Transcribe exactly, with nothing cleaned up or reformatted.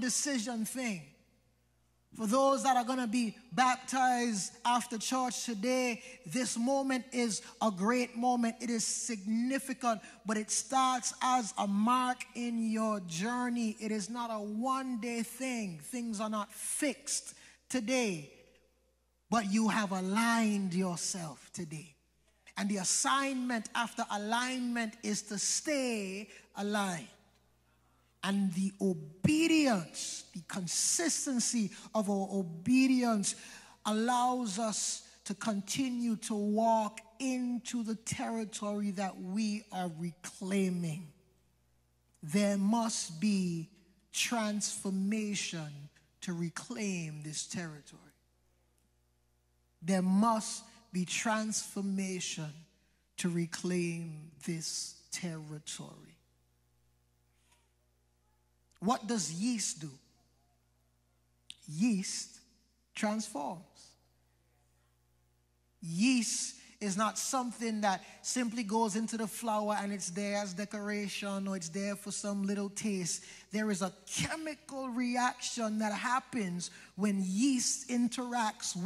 decision thing. For those that are going to be baptized after church today, this moment is a great moment. It is significant, but it starts as a mark in your journey. It is not a one-day thing. Things are not fixed today, but you have aligned yourself today. And the assignment after alignment is to stay aligned. And the obedience, the consistency of our obedience allows us to continue to walk into the territory that we are reclaiming. There must be transformation to reclaim this territory. There must be transformation to reclaim this territory. What does yeast do? Yeast transforms. Yeast is not something that simply goes into the flour and it's there as decoration or it's there for some little taste. There is a chemical reaction that happens when yeast interacts